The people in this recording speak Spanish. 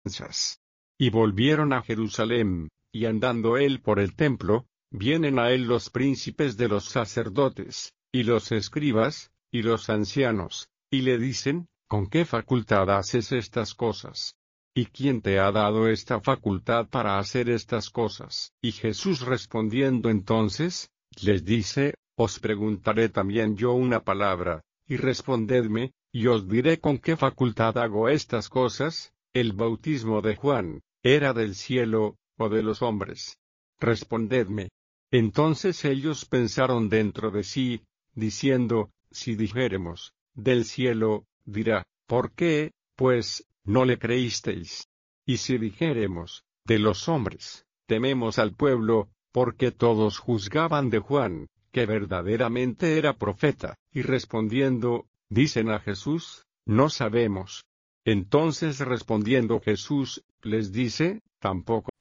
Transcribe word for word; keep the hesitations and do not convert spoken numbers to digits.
Y volvieron a Jerusalén, y andando él por el templo, vienen a él los príncipes de los sacerdotes, y los escribas, y los ancianos, y le dicen, ¿con qué facultad haces estas cosas? ¿Y quién te ha dado esta facultad para hacer estas cosas? Y Jesús respondiendo entonces, les dice, os preguntaré también yo una palabra, y respondedme, y os diré con qué facultad hago estas cosas. El bautismo de Juan, ¿era del cielo, o de los hombres? Respondedme. Entonces ellos pensaron dentro de sí, diciendo, si dijéremos, del cielo, dirá, ¿por qué, pues, no le creísteis? Y si dijéremos, de los hombres, tememos al pueblo, porque todos juzgaban de Juan, que verdaderamente era profeta, y respondiendo, dicen a Jesús, no sabemos. Entonces respondiendo Jesús, les dice, tampoco